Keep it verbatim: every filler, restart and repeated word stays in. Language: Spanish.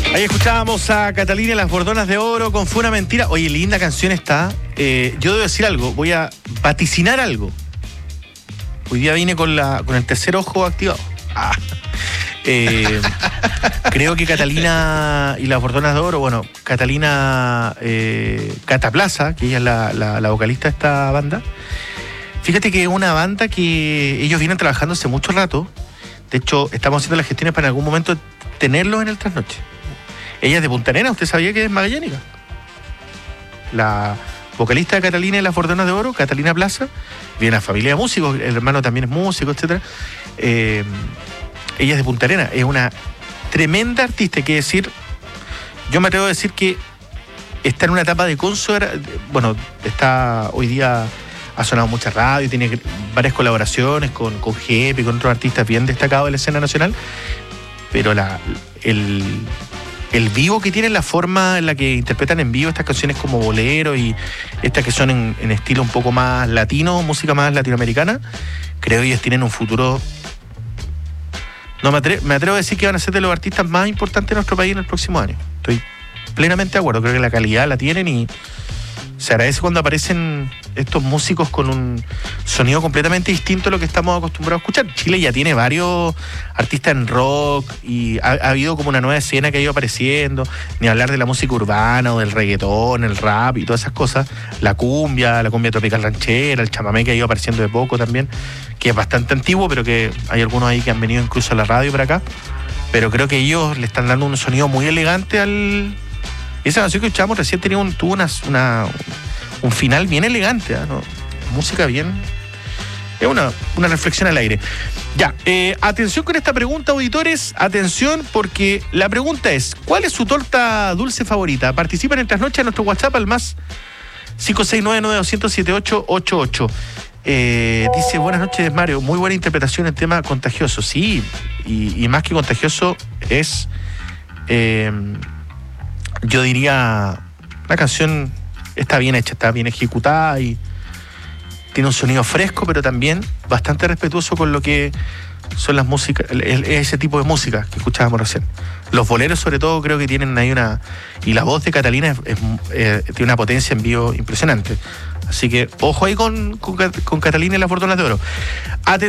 Ahí escuchábamos a Catalina y las Bordonas de Oro con Fue una mentira. Oye, linda canción está. Eh, yo debo decir algo, voy a vaticinar algo. Hoy día vine con, la, con el tercer ojo activado. Ah. Eh, creo que Catalina y las Bordonas de Oro, bueno, Catalina eh, Cata Plaza, que ella es la, la, la vocalista de esta banda. Fíjate que es una banda que ellos vienen trabajando hace mucho rato. De hecho, estamos haciendo las gestiones para en algún momento tenerlos en el trasnoche. Ella es de Punta Arenas, ¿usted sabía que es magallánica? La vocalista de Catalina y las Bordonas de Oro, Catalina Plaza, viene a familia de músicos, el hermano también es músico, etcétera. Eh, ella es de Punta Arenas, es una tremenda artista, hay que decir, yo me atrevo a decir que está en una etapa de consagración, bueno, está hoy día, ha sonado mucha radio, tiene varias colaboraciones con, con Jepe y con otros artistas bien destacados de la escena nacional, pero la, el... el vivo que tienen, la forma en la que interpretan en vivo estas canciones como bolero y estas que son en, en estilo un poco más latino, música más latinoamericana, creo que ellos tienen un futuro. No me atrevo, me atrevo a decir que van a ser de los artistas más importantes de nuestro país en el próximo año. Estoy plenamente de acuerdo, creo que la calidad la tienen y se agradece cuando aparecen estos músicos con un sonido completamente distinto a lo que estamos acostumbrados a escuchar. Chile ya tiene varios artistas en rock y ha, ha habido como una nueva escena que ha ido apareciendo, ni hablar de la música urbana o del reggaetón, el rap y todas esas cosas, la cumbia, la cumbia tropical ranchera, el chamamé que ha ido apareciendo de poco también, que es bastante antiguo, pero que hay algunos ahí que han venido incluso a la radio para acá, pero creo que ellos le están dando un sonido muy elegante al... Esa canción que escuchamos recién tenía un, tuvo una, una, un final bien elegante, ¿eh? ¿No? Música bien... Es una, una reflexión al aire. Ya, eh, atención con esta pregunta, auditores. Atención, porque la pregunta es: ¿cuál es su torta dulce favorita? Participa en el trasnoche a nuestro WhatsApp al más cinco seis nueve nueve dos cero cero siete ocho ocho ocho. Eh, dice: buenas noches, Mario. Muy buena interpretación en tema contagioso. Sí, y, y más que contagioso es... Eh, yo diría, la canción está bien hecha, está bien ejecutada y tiene un sonido fresco, pero también bastante respetuoso con lo que son las músicas, ese tipo de música que escuchábamos recién. Los boleros, sobre todo, creo que tienen ahí una... Y la voz de Catalina es, es, eh, tiene una potencia en vivo impresionante. Así que, ojo ahí con, con, con Catalina y las Bordonas de Oro. Atención.